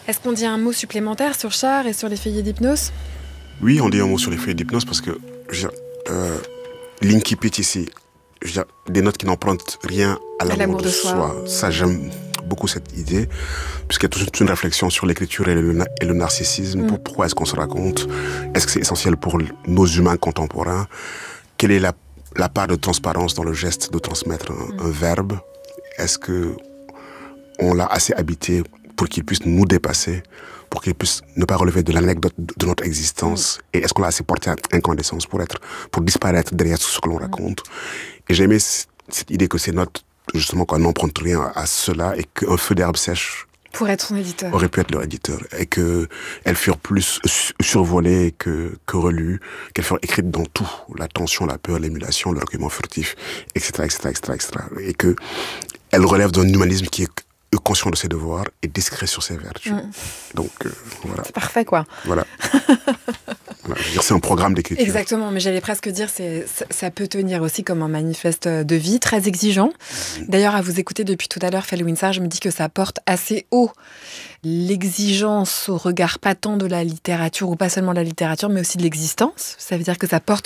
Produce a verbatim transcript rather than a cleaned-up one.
Est-ce qu'on dit un mot supplémentaire sur Char et sur les feuillets d'hypnose ? Oui, on dit un mot sur les feuillets d'hypnose parce que je veux dire, euh, l'incipit ici, je veux dire, des notes qui n'empruntent rien à l'amour, à l'amour de, de soi. soi. Ça, j'aime beaucoup cette idée, puisqu'il y a toute une réflexion sur l'écriture et le, et le narcissisme. Mm. Pourquoi est-ce qu'on se raconte ? Est-ce que c'est essentiel pour nos humains contemporains ? Quelle est la, la part de transparence dans le geste de transmettre un, mm. un verbe ? Est-ce que on l'a assez habité pour qu'il puisse nous dépasser, pour qu'il puisse ne pas relever de l'anecdote de notre existence? Mm. Et est-ce qu'on l'a assez porté à incandescence pour être, pour disparaître derrière ce que l'on raconte? Et j'ai aimé cette idée que ces notes, justement, qu'on n'emprunte rien à cela et qu'un feu d'herbe sèche pour être son éditeur. Aurait pu être leur éditeur. Et qu'elles furent plus survolées que, que relues, qu'elles furent écrites dans tout. La tension, la peur, l'émulation, le recueillement furtif, et cetera, et cetera, et cetera, et cetera. Et qu'elles relèvent d'un humanisme qui est conscient de ses devoirs et discret sur ses vertus. Mm. Donc, euh, voilà. C'est parfait, quoi. Voilà. Voilà, je veux dire, c'est un programme d'écriture. Exactement, mais j'allais presque dire, c'est, ça, ça peut tenir aussi comme un manifeste de vie, très exigeant. D'ailleurs, à vous écouter depuis tout à l'heure, Felo Winsar, je me dis que ça porte assez haut l'exigence au regard pas tant de la littérature, ou pas seulement de la littérature, mais aussi de l'existence. Ça veut dire que ça porte